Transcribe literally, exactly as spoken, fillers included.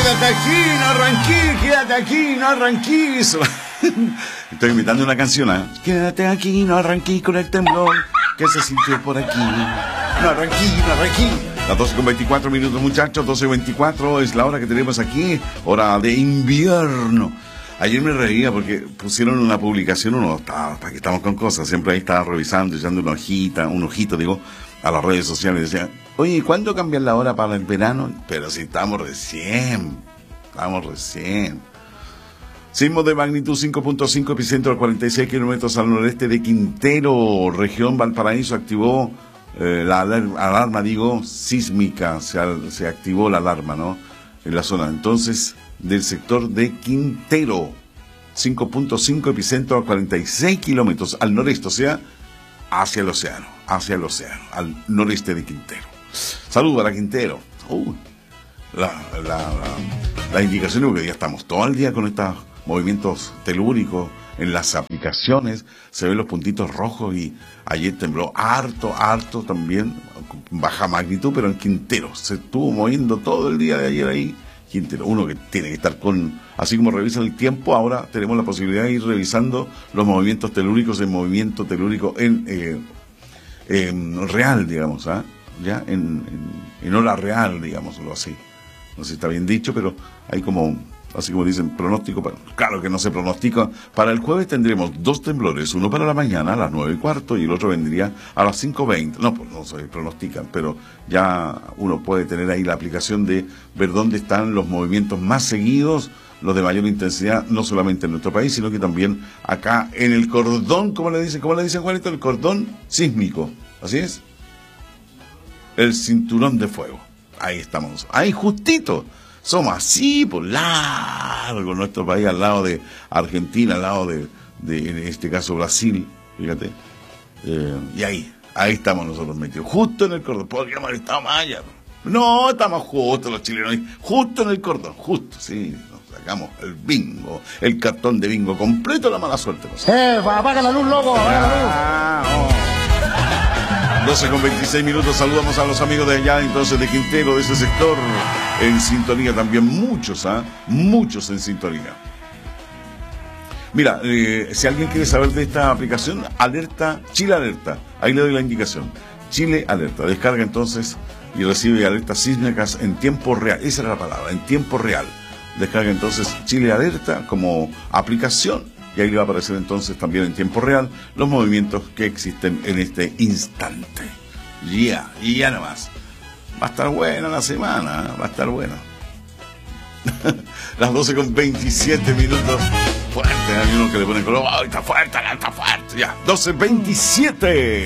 quédate aquí, no arranquí, quédate aquí, no arranquís. Estoy imitando una canción, ¿eh? Quédate aquí, no arranquí con el temblor que se sintió por aquí. No arranquí, no arranquí. Las doce con veinticuatro minutos, muchachos, doce veinticuatro es la hora que tenemos aquí, hora de invierno. Ayer me reía porque pusieron una publicación, uno está, para que estamos con cosas, siempre ahí estaba revisando, echando una hojita, un ojito, digo, a las redes sociales, decía, oye, ¿cuándo cambian la hora para el verano? Pero si estamos recién, estamos recién. Sismo de magnitud cinco punto cinco, epicentro a cuarenta y seis kilómetros al noreste de Quintero, región Valparaíso, activó eh, la alarma, digo, sísmica, se, se activó la alarma, ¿no? En la zona, entonces, del sector de Quintero, cinco punto cinco, epicentro a cuarenta y seis kilómetros al noreste, o sea, hacia el océano, hacia el océano, al noreste de Quintero. Saludos para Quintero. Uh, la, la, la, la indicación, porque ya estamos todo el día con estos movimientos telúricos en las aplicaciones, se ven los puntitos rojos y ayer tembló harto, harto también, baja magnitud, pero en Quintero, se estuvo moviendo todo el día de ayer ahí, Quintero, uno que tiene que estar con, así como revisan el tiempo, ahora tenemos la posibilidad de ir revisando los movimientos telúricos en movimiento telúrico en, eh, en real, digamos, ¿ah? ¿eh? Ya, en, en, en hora real, digámoslo así. No sé si está bien dicho, pero hay como, así como dicen, pronóstico, para, claro que no se pronostica. Para el jueves tendremos dos temblores, uno para la mañana a las nueve y cuarto y el otro vendría a las cinco veinte. No, pues no se pronostican, pero ya uno puede tener ahí la aplicación de ver dónde están los movimientos más seguidos, los de mayor intensidad, no solamente en nuestro país, sino que también acá en el cordón, ¿cómo le dicen, cómo le dicen, Juanito? El cordón sísmico, ¿así es? El cinturón de fuego. Ahí estamos, ahí justito. Somos así, por largo, nuestro país, al lado de Argentina, al lado de, de en este caso, Brasil, fíjate. Eh, y ahí, ahí estamos nosotros metidos, justo en el cordón. Podríamos haber estado más allá. No, estamos justo los chilenos, justo en el cordón, justo, sí. Nos sacamos el bingo, el cartón de bingo completo, la mala suerte. No sé. ¡Eh, apaga la luz, loco! ¡Apaga la luz! Ah, oh. doce con veintiséis minutos, saludamos a los amigos de allá, entonces de Quintero, de ese sector, en sintonía también, muchos, ¿ah? ¿eh? Muchos en sintonía. Mira, eh, si alguien quiere saber de esta aplicación, alerta, Chile Alerta, ahí le doy la indicación, Chile Alerta, descarga entonces y recibe alertas sísmicas en tiempo real, esa era la palabra, en tiempo real, descarga entonces Chile Alerta como aplicación, y ahí le va a aparecer entonces también en tiempo real los movimientos que existen en este instante. Ya, yeah, y ya nomás. Va a estar buena la semana, ¿eh? Va a estar buena. Las doce con veintisiete minutos. Fuerte, hay uno que le pone color. ¡Oh, está fuerte, está fuerte! Ya, doce veintisiete.